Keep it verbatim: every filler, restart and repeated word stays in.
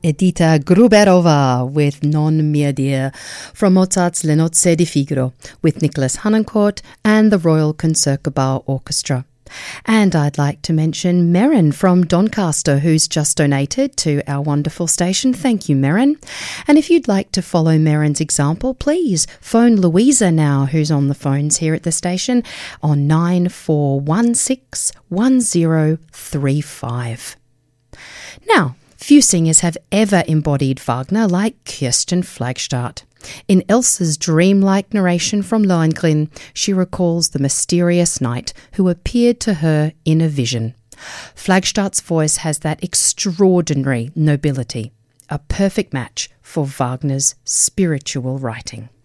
Edita Gruberova with Non Mia Dir from Mozart's Le Nozze di Figaro with Nicholas Harnoncourt and the Royal Concertgebouw Orchestra. And I'd like to mention Merrin from Doncaster, who's just donated to our wonderful station. Thank you, Merrin. And if you'd like to follow Merrin's example, please phone Louisa now, who's on the phones here at the station, on nine four one six one zero three five. Now, few singers have ever embodied Wagner like Kirsten Flagstad. In Elsa's dreamlike narration from Lohengrin, she recalls the mysterious knight who appeared to her in a vision. Flagstad's voice has that extraordinary nobility, a perfect match for Wagner's spiritual writing.